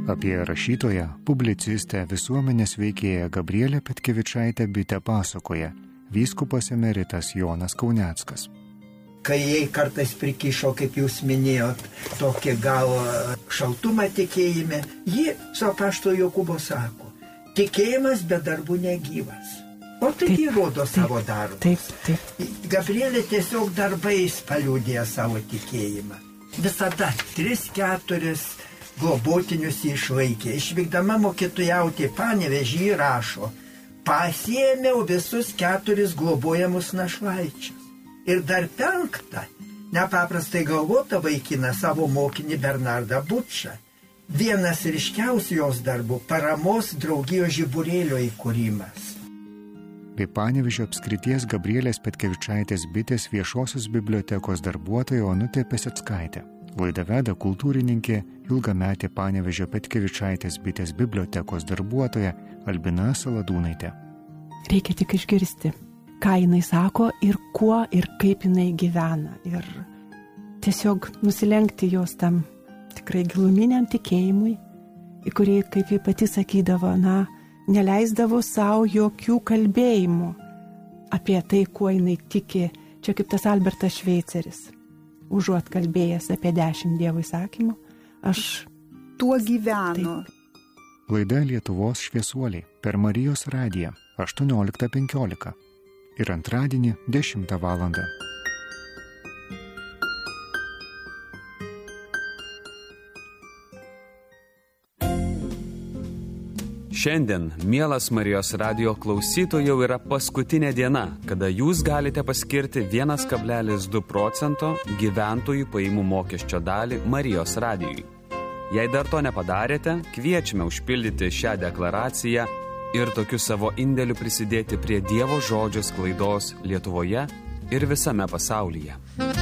Apie rašytoją, publicistę, visuomenės veikėją Gabrielę Petkevičaitę Bitę pasakoja vyskupas emeritas Jonas Kauneckas. Kai jai kartais prikišo, kaip jūs minėjot, tokį gal šaltumą tikėjime, ji su apaštalo Jokūbo sako, tikėjimas be darbų negyvas. O tai įrodo savo darbus. Taip. Gabrielė tiesiog darbais paliudė savo tikėjimą. Visada 3-4 globotinius išlaikė. Išvykdama mokytojauti Panevėžį rašo, pasiėmiau visus 4 globojamus našlaičius. Ir dar 5, nepaprastai galvotą vaikiną savo mokinį Bernardą Bučą. Vienas ryškiausių jos darbų – paramos draugijos žiburėlio įkūrimas. Bei Panevėžio apskrities Gabrielės Petkevičaitės Bitės viešosios bibliotekos darbuotoja Onutė Peseckaitė. Laidą veda kultūrininkė, ilgametė Panevėžio Petkevičaitės Bitės bibliotekos darbuotoja Albina Saladūnaitė. Reikia tik išgirsti, ką jinai sako ir kuo ir kaip jinai gyvena. Ir tiesiog nusilenkti jos tam tikrai giluminiam tikėjimui, į kurį, kaip ji pati sakydavo, neleisdavo savo jokių kalbėjimų apie tai, kuo jinai tiki. Čia kaip tas Albertas Šveiceris. Užuot kalbėjęs apie 10 Dievo įsakymų, aš tuo gyvenu. Laida Lietuvos šviesuoliai per Marijos radiją 18:15 ir antradienį 10 valandą. Šiandien, mielas Marijos radijo klausytojų, jau yra paskutinė diena, kada jūs galite paskirti 1,2% gyventojų pajamų mokesčio dalį Marijos radijui. Jei dar to nepadarėte, kviečiame užpildyti šią deklaraciją ir tokiu savo indėliu prisidėti prie Dievo žodžio sklaidos Lietuvoje ir visame pasaulyje.